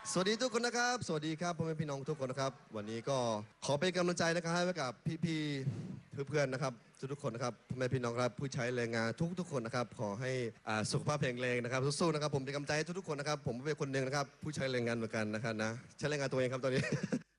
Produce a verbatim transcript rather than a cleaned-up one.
สวัสดีทุกคนนะครับสวัสดีครับพ่อแม่พี่น้องทุกคนนะครับวันนี้ก็ขอเป็นกำลังใจนะครับให้กับพี่ๆเพื่อนๆนะครับทุกๆคนนะครับพ่อแม่พี่น้องครับผู้ใช้แรงงานทุกๆคนนะครับขอให้สุขภาพแข็งแรงนะครับสู้ๆนะครับผมเป็นกำลังใจให้ทุกๆคนนะครับผมเป็นคนหนึ่งนะครับผู้ใช้แรงงานเหมือนกันนะครับนะใช้แรงงานตัวเองครับตอนนี้